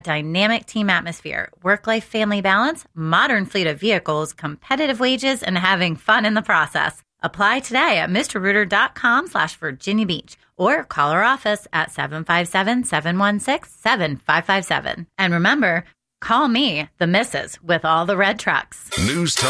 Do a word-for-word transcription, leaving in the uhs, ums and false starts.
Dynamic team atmosphere, work-life family balance, modern fleet of vehicles, competitive wages, and having fun in the process. Apply today at mister rooter.com slash Virginia Beach or call our office at seven five seven, seven one six, seven five five seven. And remember, call me, the missus, with all the red trucks. News Talk